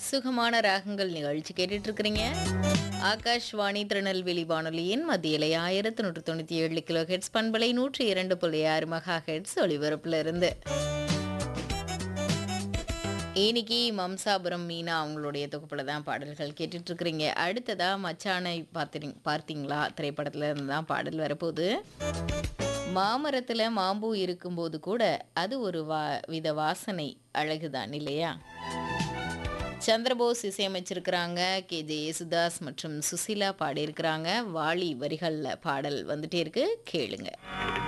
சுகமான ராகங்கள் நிகழ்ச்சி கேட்டுட்டு இருக்கிறீங்க. ஆகாஷ்வாணி திருநெல்வேலி வானொலியின் மத்தியிலை 1197 கிலோ ஹெட்ஸ் பண்பலை 102.6 மெகா ஹெட்ஸ் ஒளிபரப்புல இருந்து இன்னைக்கு மம்சாபுரம் மீனா அவங்களுடைய தொகுப்புல தான் பாடல்கள் கேட்டுட்டு இருக்கிறீங்க. அடுத்ததா மச்சானை பார்த்தீங்களா திரைப்படத்துல இருந்து தான் பாடல் வரப்போகுது. மாமரத்துல மாம்பூ இருக்கும்போது கூட அது ஒரு வித வாசனை அழகுதான் இல்லையா? சந்திரபோஸ் இசையமைச்சிருக்கிறாங்க. கே.ஜே. யேசுதாஸ் மற்றும் சுசீலா பாடியிருக்கிறாங்க. வாலி வரிகள்ல பாடல் வந்துட்டே இருக்கு, கேளுங்க.